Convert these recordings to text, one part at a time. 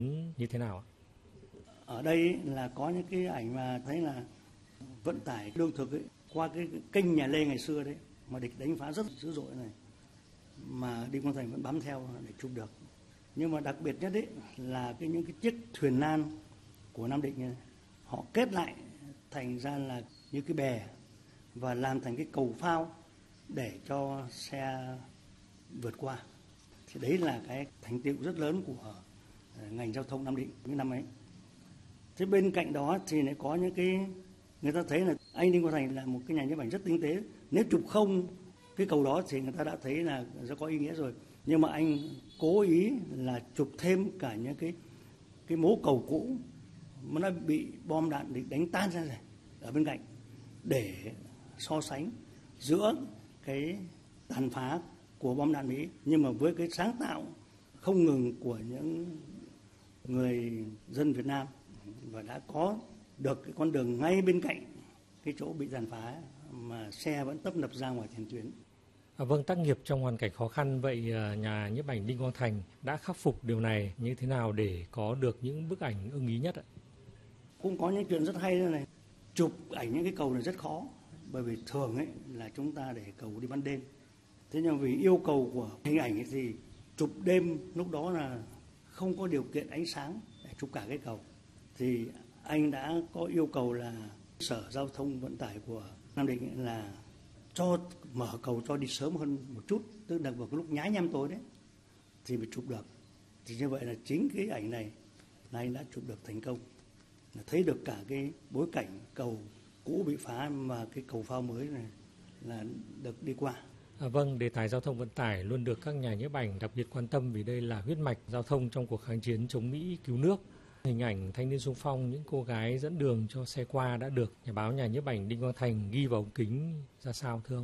như thế nào ạ? Ở đây là có những cái ảnh mà thấy là vận tải lương thực ấy, qua cái kênh Nhà Lê ngày xưa đấy mà địch đánh phá rất dữ dội này, mà Đinh Quang Thành vẫn bám theo để chụp được. Nhưng mà đặc biệt nhất đấy là những cái chiếc thuyền nan của Nam Định này, họ kết lại thành ra là như cái bè và làm thành cái cầu phao để cho xe vượt qua. Thì đấy là cái thành tựu rất lớn của ngành giao thông Nam Định những năm ấy. Thế bên cạnh đó thì lại có những cái người ta thấy là anh Đinh Quang Thành là một cái nhà nhiếp ảnh rất tinh tế. Nếu chụp không cái cầu đó thì người ta đã thấy là rất có ý nghĩa rồi. Nhưng mà anh cố ý là chụp thêm cả những cái mố cầu cũ mà nó bị bom đạn đánh tan ra rồi ở bên cạnh để so sánh giữa cái tàn phá của bom đạn Mỹ nhưng mà với cái sáng tạo không ngừng của những người dân Việt Nam và đã có được cái con đường ngay bên cạnh cái chỗ bị tàn phá mà xe vẫn tấp nập ra ngoài tiền tuyến. Vâng, tác nghiệp trong hoàn cảnh khó khăn, vậy nhà nhiếp ảnh Đinh Quang Thành đã khắc phục điều này như thế nào để có được những bức ảnh ưng ý nhất ạ? Cũng có những chuyện rất hay thế này. Chụp ảnh những cái cầu này rất khó, bởi vì thường ấy là chúng ta để cầu đi ban đêm. Thế nhưng vì yêu cầu của hình ảnh ấy thì chụp đêm lúc đó là không có điều kiện ánh sáng để chụp cả cái cầu. Thì anh đã có yêu cầu là Sở Giao thông Vận tải của Nam Định là cho mở cầu cho đi sớm hơn một chút, tức là vào cái lúc nhái nhăm tối đấy thì mới chụp được. Thì như vậy là chính cái ảnh này là anh đã chụp được thành công, là thấy được cả cái bối cảnh cầu cũ bị phá và cái cầu phao mới này là được đi qua. Vâng, đề tài giao thông vận tải luôn được các nhà nhiếp ảnh đặc biệt quan tâm vì đây là huyết mạch giao thông trong cuộc kháng chiến chống Mỹ cứu nước. Hình ảnh thanh niên xung phong, những cô gái dẫn đường cho xe qua đã được nhà báo nhà nhiếp ảnh Đinh Quang Thành ghi vào ống kính ra sao thưa ông?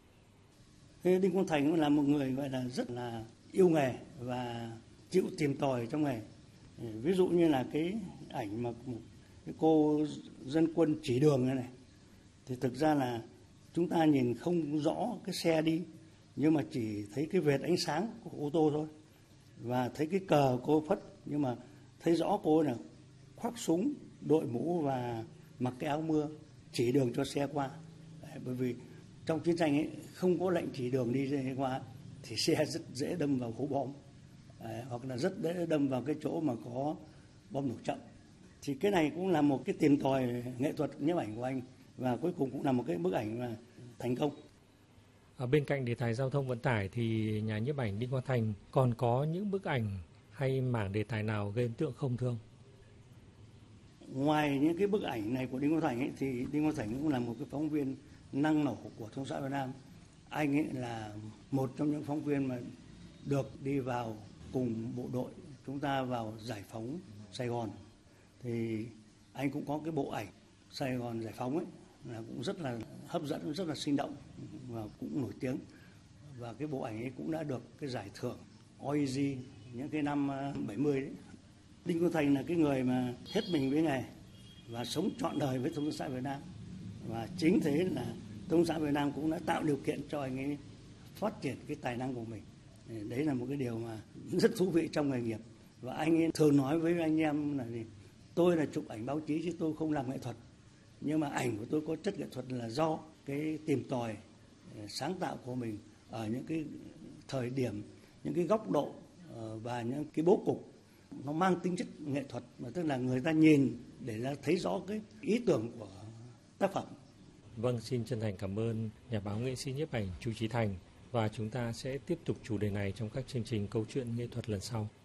Đinh Quang Thành cũng là một người gọi là rất là yêu nghề và chịu tìm tòi trong nghề. Ví dụ như là cái ảnh mà một cái cô dân quân chỉ đường này thì thực ra là chúng ta nhìn không rõ cái xe đi nhưng mà chỉ thấy cái vệt ánh sáng của ô tô thôi và thấy cái cờ cô phất, nhưng mà thấy rõ cô là khoác súng, đội mũ và mặc cái áo mưa chỉ đường cho xe qua. Bởi vì trong chiến tranh ấy không có lệnh chỉ đường đi qua thì xe rất dễ đâm vào hố bom hoặc là rất dễ đâm vào cái chỗ mà có bom nổ chậm. Thì cái này cũng là một cái tìm tòi nghệ thuật nhiếp ảnh của anh và cuối cùng cũng là một cái bức ảnh mà thành công. Ở bên cạnh đề tài giao thông vận tải thì nhà nhiếp ảnh Đinh Quang Thành còn có những bức ảnh hay mảng đề tài nào gây ấn tượng không thưa ông? Ngoài những cái bức ảnh này của Đinh Quang Thành ấy, thì Đinh Quang Thành cũng là một cái phóng viên năng nổ của Thông xã Việt Nam. Anh ấy là một trong những phóng viên mà được đi vào cùng bộ đội chúng ta vào giải phóng Sài Gòn. Thì anh cũng có cái bộ ảnh Sài Gòn giải phóng ấy là cũng rất là hấp dẫn, rất là sinh động và cũng nổi tiếng. Và cái bộ ảnh ấy cũng đã được cái giải thưởng OEG những cái năm 70 đấy. Đinh Quang Thành là cái người mà hết mình với nghề và sống trọn đời với Thông xã Việt Nam. Và chính thế là Thông xã Việt Nam cũng đã tạo điều kiện cho anh ấy phát triển cái tài năng của mình. Đấy là một cái điều mà rất thú vị trong nghề nghiệp. Và anh ấy thường nói với anh em là gì? Tôi là chụp ảnh báo chí chứ tôi không làm nghệ thuật. Nhưng mà ảnh của tôi có chất nghệ thuật là do cái tìm tòi sáng tạo của mình ở những cái thời điểm, những cái góc độ và những cái bố cục nó mang tính chất nghệ thuật, mà tức là người ta nhìn để ra thấy rõ cái ý tưởng của tác phẩm. Vâng, xin chân thành cảm ơn nhà báo nghệ sĩ nhiếp ảnh Chu Chí Thành và chúng ta sẽ tiếp tục chủ đề này trong các chương trình câu chuyện nghệ thuật lần sau.